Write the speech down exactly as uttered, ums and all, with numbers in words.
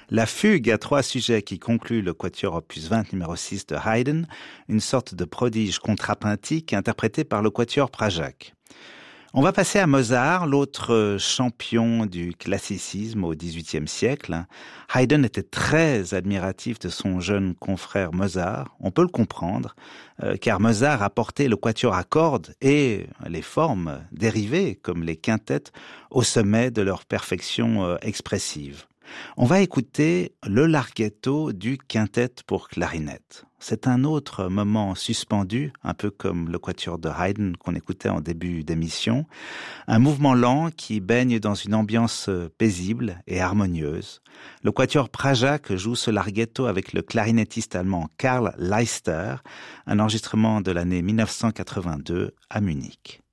La fugue à trois sujets qui conclut le quatuor opus vingt numéro six de Haydn, une sorte de prodige contrapuntique interprété par le quatuor Prajac. On va passer à Mozart, l'autre champion du classicisme au dix-huitième siècle. Haydn était très admiratif de son jeune confrère Mozart. On peut le comprendre, euh, car Mozart a porté le quatuor à cordes et les formes dérivées, comme les quintettes, au sommet de leur perfection euh, expressive. On va écouter le larghetto du quintet pour clarinette. C'est un autre moment suspendu, un peu comme le quatuor de Haydn qu'on écoutait en début d'émission. Un mouvement lent qui baigne dans une ambiance paisible et harmonieuse. Le quatuor Prajac joue ce larghetto avec le clarinettiste allemand Karl Leister, un enregistrement de l'année mille neuf cent quatre-vingt-deux à Munich.